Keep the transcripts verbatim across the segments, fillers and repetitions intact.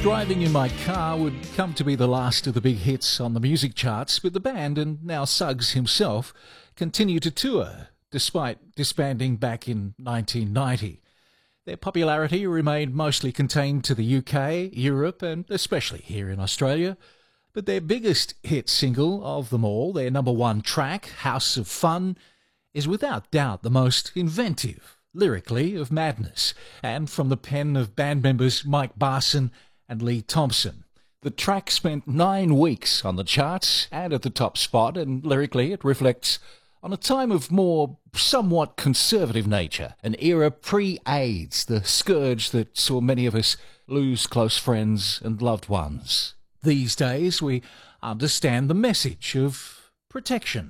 Driving in My Car would come to be the last of the big hits on the music charts, but the band, and now Suggs himself, continue to tour, despite disbanding back in nineteen ninety. Their popularity remained mostly contained to the U K, Europe, and especially here in Australia. But their biggest hit single of them all, their number one track, House of Fun, is without doubt the most inventive, lyrically, of Madness, and from the pen of band members Mike Barson and Lee Thompson. The track spent nine weeks on the charts and at the top spot, and lyrically it reflects on a time of more somewhat conservative nature, an era pre-AIDS, the scourge that saw many of us lose close friends and loved ones. These days we understand the message of protection.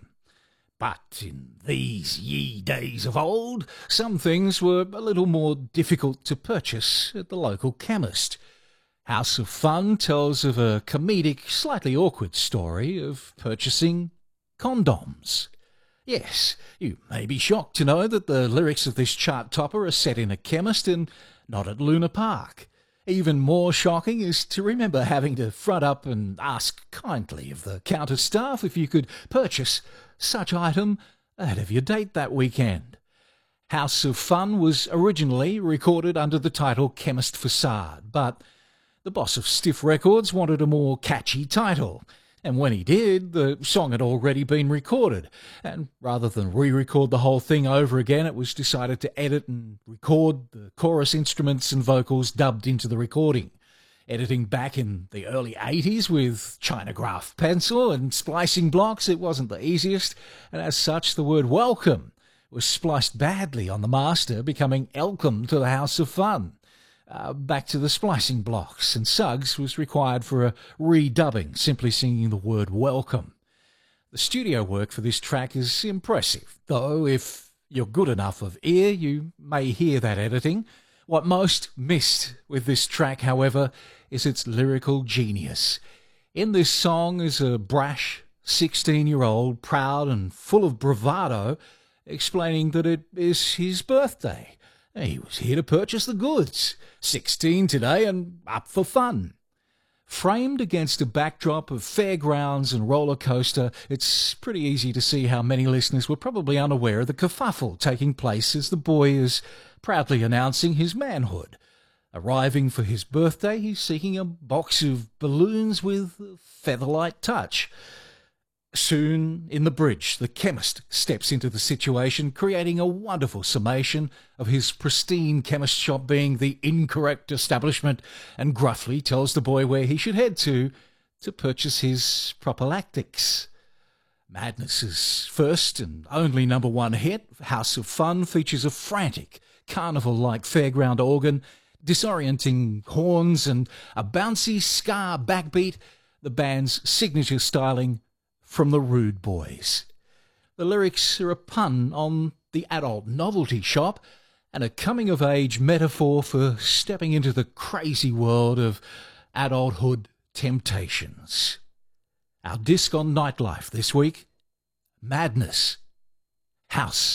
But in these ye days of old, some things were a little more difficult to purchase at the local chemist. House of Fun tells of a comedic, slightly awkward story of purchasing condoms. Yes, you may be shocked to know that the lyrics of this chart topper are set in a chemist and not at Luna Park. Even more shocking is to remember having to front up and ask kindly of the counter staff if you could purchase such item ahead of your date that weekend. House of Fun was originally recorded under the title Chemist Facade, but the boss of Stiff Records wanted a more catchy title, and when he did, the song had already been recorded, and rather than re-record the whole thing over again, it was decided to edit and record the chorus instruments and vocals dubbed into the recording. Editing back in the early eighties with Chinograph pencil and splicing blocks, it wasn't the easiest, and as such the word welcome was spliced badly on the master, becoming Elcome to the House of Fun. Uh, back to the splicing blocks, and Suggs was required for a redubbing, simply singing the word welcome. The studio work for this track is impressive, though if you're good enough of ear, you may hear that editing. What most missed with this track, however, is its lyrical genius. In this song is a brash sixteen-year-old, proud and full of bravado, explaining that it is his birthday. He was here to purchase the goods. Sixteen today and up for fun. Framed against a backdrop of fairgrounds and roller coaster, it's pretty easy to see how many listeners were probably unaware of the kerfuffle taking place as the boy is proudly announcing his manhood. Arriving for his birthday, he's seeking a box of balloons with a featherlight touch. Soon, in the bridge, the chemist steps into the situation, creating a wonderful summation of his pristine chemist shop being the incorrect establishment, and gruffly tells the boy where he should head to to purchase his prophylactics. Madness's first and only number one hit, House of Fun, features a frantic, carnival-like fairground organ, disorienting horns, and a bouncy ska backbeat, the band's signature styling from the Rude Boys. The lyrics are a pun on the adult novelty shop and a coming-of-age metaphor for stepping into the crazy world of adulthood temptations. Our disc on nightlife this week, Madness, House